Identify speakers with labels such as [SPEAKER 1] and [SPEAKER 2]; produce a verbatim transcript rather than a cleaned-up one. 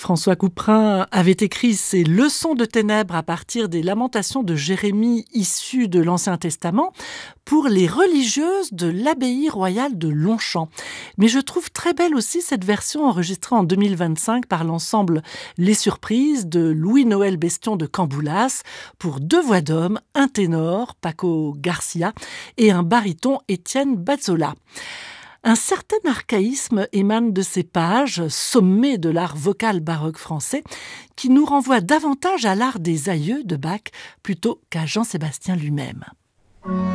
[SPEAKER 1] François Couperin avait écrit ses leçons de ténèbres à partir des lamentations de Jérémie issues de l'Ancien Testament pour les religieuses de l'abbaye royale de Longchamp. Mais je trouve très belle aussi cette version enregistrée en deux mille vingt-cinq par l'ensemble Les Surprises de Louis-Noël Bestion de Camboulas pour deux voix d'hommes, un ténor, Paco Garcia, et un baryton, Étienne Bazzola. Un certain archaïsme émane de ces pages, sommées de l'art vocal baroque français, qui nous renvoie davantage à l'art des aïeux de Bach plutôt qu'à Jean-Sébastien lui-même.